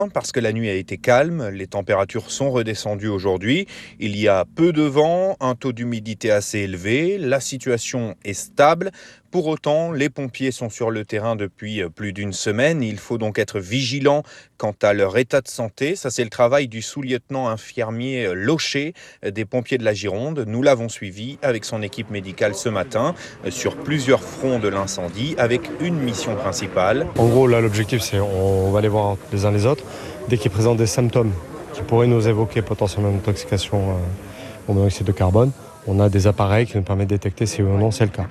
Parce que la nuit a été calme, les températures sont redescendues aujourd'hui. Il y a peu de vent, un taux d'humidité assez élevé, la situation est stable. Pour autant, les pompiers sont sur le terrain depuis plus d'une semaine. Il faut donc être vigilant quant à leur état de santé. Ça, c'est le travail du sous-lieutenant infirmier Locher des pompiers de la Gironde. Nous l'avons suivi avec son équipe médicale ce matin sur plusieurs fronts de l'incendie avec une mission principale. En gros, là, l'objectif, c'est on va les voir les uns les autres. Dès qu'ils présentent des symptômes qui pourraient nous évoquer potentiellement une intoxication au monoxyde de carbone, on a des appareils qui nous permettent de détecter si oui ou non c'est le cas.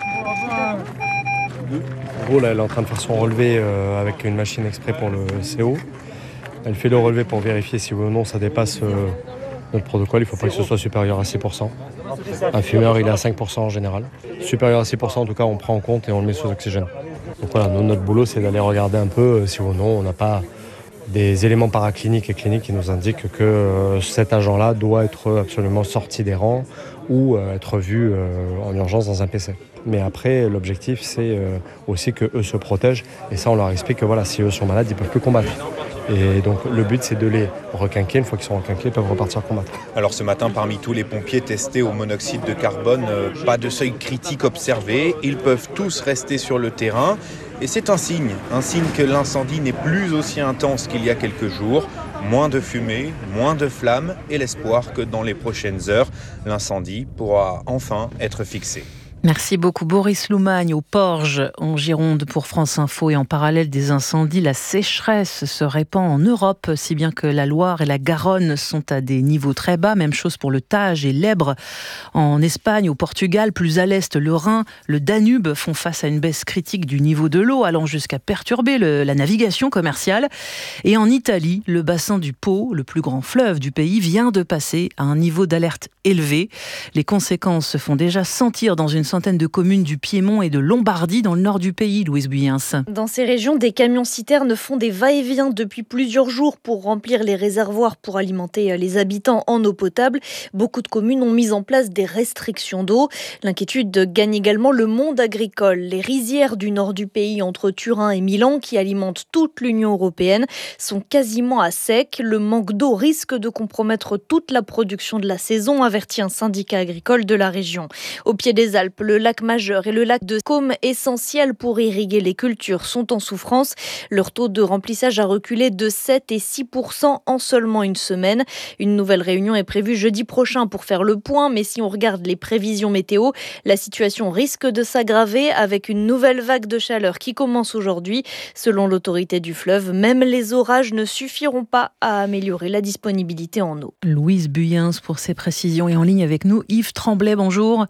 En gros, là, elle est en train de faire son relevé avec une machine exprès pour le CO. Elle fait le relevé pour vérifier si oui ou non ça dépasse notre protocole. Il ne faut pas que ce soit supérieur à 6%. Un fumeur, il est à 5% en général. Supérieur à 6%, en tout cas, on prend en compte et on le met sous oxygène. Donc voilà, notre boulot, c'est d'aller regarder un peu si oui ou non on n'a pas des éléments paracliniques et cliniques qui nous indiquent que cet agent-là doit être absolument sorti des rangs ou être vu en urgence dans un PC. Mais après, l'objectif, c'est aussi qu'eux se protègent. Et ça, on leur explique que voilà, si eux sont malades, ils ne peuvent plus combattre. Et donc, le but, c'est de les requinquer. Une fois qu'ils sont requinqués, ils peuvent repartir combattre. Alors ce matin, parmi tous les pompiers testés au monoxyde de carbone, pas de seuil critique observé. Ils peuvent tous rester sur le terrain. Et c'est un signe que l'incendie n'est plus aussi intense qu'il y a quelques jours. Moins de fumée, moins de flammes et l'espoir que dans les prochaines heures, l'incendie pourra enfin être fixé. Merci beaucoup Boris Loumagne au Porge en Gironde pour France Info. Et en parallèle des incendies, la sécheresse se répand en Europe, si bien que la Loire et la Garonne sont à des niveaux très bas. Même chose pour le Tage et l'Èbre. En Espagne, au Portugal, plus à l'est, le Rhin, le Danube font face à une baisse critique du niveau de l'eau, allant jusqu'à perturber la navigation commerciale. Et en Italie, le bassin du Pô, le plus grand fleuve du pays, vient de passer à un niveau d'alerte élevé. Les conséquences se font déjà sentir dans une centaine de communes du Piémont et de Lombardie dans le nord du pays, Louise Buyens. Dans ces régions, des camions-citernes font des va-et-vient depuis plusieurs jours pour remplir les réservoirs pour alimenter les habitants en eau potable. Beaucoup de communes ont mis en place des restrictions d'eau. L'inquiétude gagne également le monde agricole. Les rizières du nord du pays entre Turin et Milan, qui alimentent toute l'Union européenne, sont quasiment à sec. Le manque d'eau risque de compromettre toute la production de la saison, avertit un syndicat agricole de la région. Au pied des Alpes, le lac Majeur et le lac de Caume, essentiels pour irriguer les cultures, sont en souffrance. Leur taux de remplissage a reculé de 7 et 6% en seulement une semaine. Une nouvelle réunion est prévue jeudi prochain pour faire le point, mais si on regarde les prévisions météo, la situation risque de s'aggraver avec une nouvelle vague de chaleur qui commence aujourd'hui. Selon l'autorité du fleuve, même les orages ne suffiront pas à améliorer la disponibilité en eau. Louise Buyens pour ces précisions. Et en ligne avec nous, Yves Tremblay, bonjour.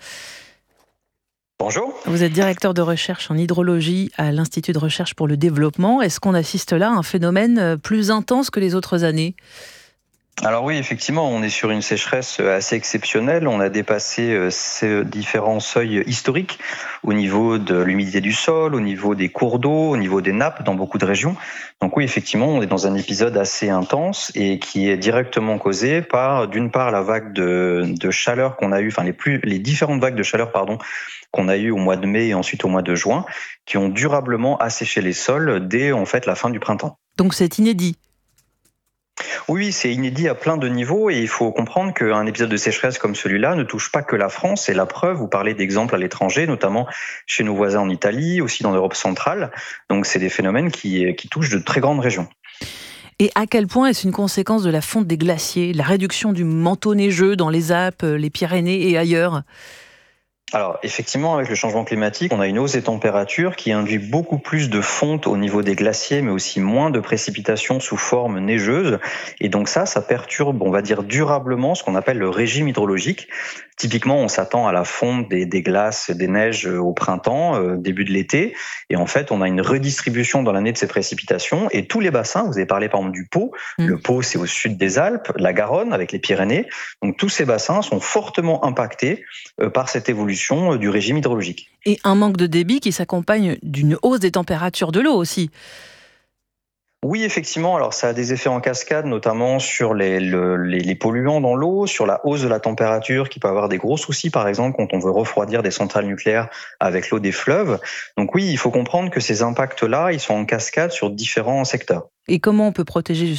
Bonjour. Vous êtes directeur de recherche en hydrologie à l'Institut de recherche pour le développement. Est-ce qu'on assiste là à un phénomène plus intense que les autres années ? Alors oui, effectivement, on est sur une sécheresse assez exceptionnelle. On a dépassé ces différents seuils historiques au niveau de l'humidité du sol, au niveau des cours d'eau, au niveau des nappes dans beaucoup de régions. Donc oui, effectivement, on est dans un épisode assez intense et qui est directement causé par, d'une part, la vague de chaleur qu'on a eue, enfin les différentes vagues de chaleur, qu'on a eues au mois de mai et ensuite au mois de juin, qui ont durablement asséché les sols dès en fait la fin du printemps. Donc c'est inédit. Oui, c'est inédit à plein de niveaux et il faut comprendre qu'un épisode de sécheresse comme celui-là ne touche pas que la France. C'est la preuve, vous parlez d'exemples à l'étranger, notamment chez nos voisins en Italie, aussi dans l'Europe centrale. Donc c'est des phénomènes qui touchent de très grandes régions. Et à quel point est-ce une conséquence de la fonte des glaciers, la réduction du manteau neigeux dans les Alpes, les Pyrénées et ailleurs ? Alors effectivement, avec le changement climatique, on a une hausse des températures qui induit beaucoup plus de fonte au niveau des glaciers, mais aussi moins de précipitations sous forme neigeuse. Et donc ça perturbe, on va dire durablement, ce qu'on appelle le régime hydrologique. Typiquement, on s'attend à la fonte des glaces, des neiges au printemps, début de l'été. Et en fait, on a une redistribution dans l'année de ces précipitations. Et tous les bassins, vous avez parlé par exemple du Pô. Le Pô, c'est au sud des Alpes, la Garonne avec les Pyrénées. Donc tous ces bassins sont fortement impactés par cette évolution du régime hydrologique. Et un manque de débit qui s'accompagne d'une hausse des températures de l'eau aussi. Oui, effectivement. Alors, ça a des effets en cascade, notamment sur les polluants dans l'eau, sur la hausse de la température, qui peut avoir des gros soucis, par exemple, quand on veut refroidir des centrales nucléaires avec l'eau des fleuves. Donc oui, il faut comprendre que ces impacts-là, ils sont en cascade sur différents secteurs. Et comment on peut protéger